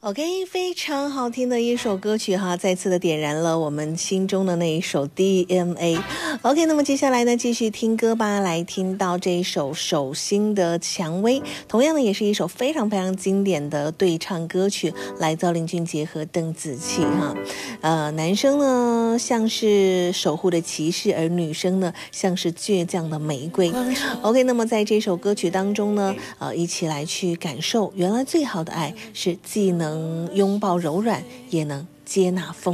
OK， 非常好听的一首歌曲哈，再次的点燃了我们心中的那一首 DNA。OK， 那么接下来呢，继续听歌吧，来听到这一首《手心的蔷薇》，同样的也是一首非常非常经典的对唱歌曲，来自林俊杰和邓紫棋哈。男生呢像是守护的骑士，而女生呢像是倔强的玫瑰。OK， 那么在这首歌曲当中呢，一起来去感受，原来最好的爱是既能拥抱柔软，也能接纳风。